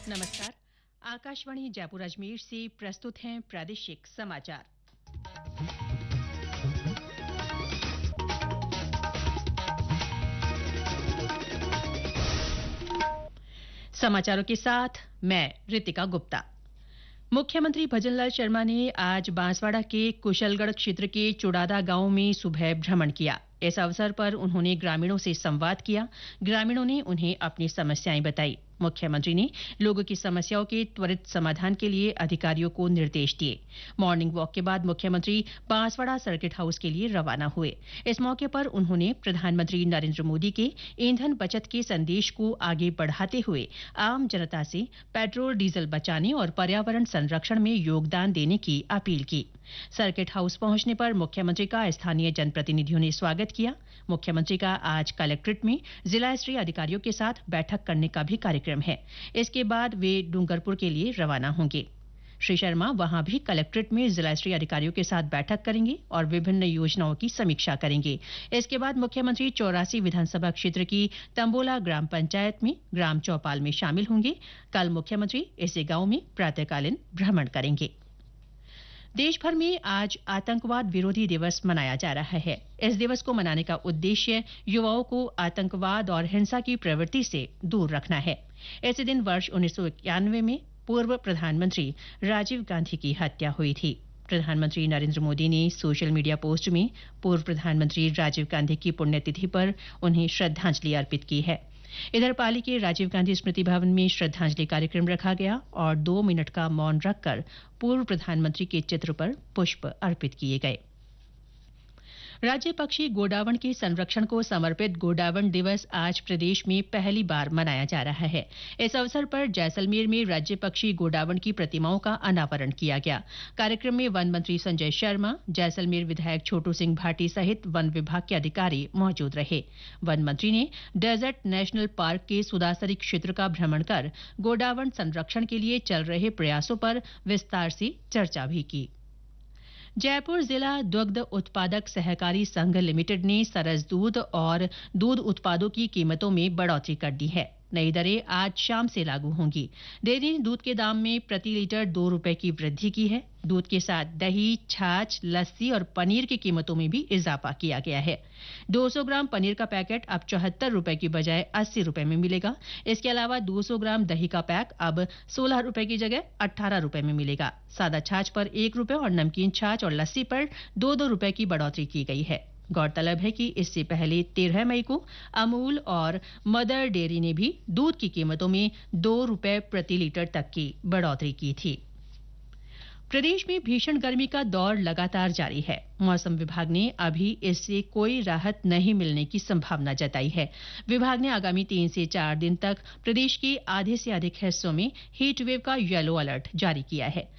नमस्कार। आकाशवाणी जयपुर अजमेर से प्रस्तुत हैं प्रादेशिक समाचार। समाचारों के साथ मैं रितिका गुप्ता। मुख्यमंत्री भजनलाल शर्मा ने आज बांसवाड़ा के कुशलगढ़ क्षेत्र के चुड़ादा गांव में सुबह भ्रमण किया। इस अवसर पर उन्होंने ग्रामीणों से संवाद किया। ग्रामीणों ने उन्हें अपनी समस्याएं बताई। मुख्यमंत्री ने लोगों की समस्याओं के त्वरित समाधान के लिए अधिकारियों को निर्देश दिए। मॉर्निंग वॉक के बाद मुख्यमंत्री बांसवाड़ा सर्किट हाउस के लिए रवाना हुए। इस मौके पर उन्होंने प्रधानमंत्री नरेंद्र मोदी के ईंधन बचत के संदेश को आगे बढ़ाते हुए आम जनता से पेट्रोल डीजल बचाने और पर्यावरण संरक्षण में योगदान देने की अपील की। सर्किट हाउस पहुंचने पर मुख्यमंत्री का स्थानीय जनप्रतिनिधियों ने स्वागत किया। मुख्यमंत्री का आज कलेक्ट्रेट में जिला स्तरीय अधिकारियों के साथ बैठक करने का भी कार्यक्रम है। इसके बाद वे डूंगरपुर के लिए रवाना होंगे। श्री शर्मा वहां भी कलेक्ट्रेट में जिला स्तरीय अधिकारियों के साथ बैठक करेंगे और विभिन्न योजनाओं की समीक्षा करेंगे। इसके बाद मुख्यमंत्री 84 विधानसभा क्षेत्र की तंबोला ग्राम पंचायत में ग्राम चौपाल में शामिल होंगे। कल मुख्यमंत्री इसी गांव में प्रातःकालीन भ्रमण करेंगे। देश भर में आज आतंकवाद विरोधी दिवस मनाया जा रहा है। इस दिवस को मनाने का उद्देश्य युवाओं को आतंकवाद और हिंसा की प्रवृत्ति से दूर रखना है। इसी दिन वर्ष 1991 में पूर्व प्रधानमंत्री राजीव गांधी की हत्या हुई थी। प्रधानमंत्री नरेंद्र मोदी ने सोशल मीडिया पोस्ट में पूर्व प्रधानमंत्री राजीव गांधी की पुण्यतिथि पर उन्हें श्रद्धांजलि अर्पित की है। इधर पाली के राजीव गांधी स्मृति भवन में श्रद्धांजलि कार्यक्रम रखा गया और 2 मिनट का मौन रखकर पूर्व प्रधानमंत्री के चित्र पर पुष्प अर्पित किए गए। राज्य पक्षी गोडावण के संरक्षण को समर्पित गोडावण दिवस आज प्रदेश में पहली बार मनाया जा रहा है। इस अवसर पर जैसलमेर में राज्य पक्षी गोडावण की प्रतिमाओं का अनावरण किया गया। कार्यक्रम में वन मंत्री संजय शर्मा, जैसलमेर विधायक छोटू सिंह भाटी सहित वन विभाग के अधिकारी मौजूद रहे। वन मंत्री ने डेजर्ट नेशनल पार्क के सुदासरी क्षेत्र का भ्रमण कर गोडावण संरक्षण के लिए चल रहे प्रयासों पर विस्तार से चर्चा भी की। जयपुर जिला दुग्ध उत्पादक सहकारी संघ लिमिटेड ने सरस दूध और दूध उत्पादों की कीमतों में बढ़ोतरी कर दी है। नई दरें आज शाम से लागू होंगी। डेयरी ने दूध के दाम में प्रति लीटर 2 रुपए की वृद्धि की है। दूध के साथ दही, छाछ, लस्सी और पनीर की कीमतों में भी इजाफा किया गया है। 200 ग्राम पनीर का पैकेट अब 74 रुपए की बजाय 80 रुपए में मिलेगा। इसके अलावा 200 ग्राम दही का पैक अब 16 रुपए की जगह 18 रुपए में मिलेगा। सादा छाछ पर 1 रुपए और नमकीन छाछ और लस्सी पर 2-2 रुपए की बढ़ोतरी की गई है। गौरतलब है कि इससे पहले 13 मई को अमूल और मदर डेयरी ने भी दूध की कीमतों में 2 रुपए प्रति लीटर तक की बढ़ोतरी की थी। प्रदेश में भीषण गर्मी का दौर लगातार जारी है। मौसम विभाग ने अभी इससे कोई राहत नहीं मिलने की संभावना जताई है। विभाग ने आगामी 3 से 4 दिन तक प्रदेश के आधे से अधिक हिस्सों में हीट वेव का येलो अलर्ट जारी किया है।